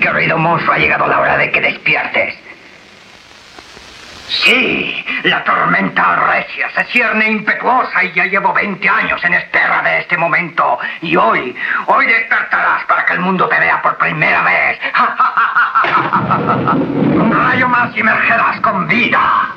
querido monstruo, ha llegado la hora de que despiertes. Sí, la tormenta recia se cierne impetuosa y ya llevo 20 años en espera de este momento. Y hoy despertarás para que el mundo te vea por primera vez. Un rayo más y emergerás con vida.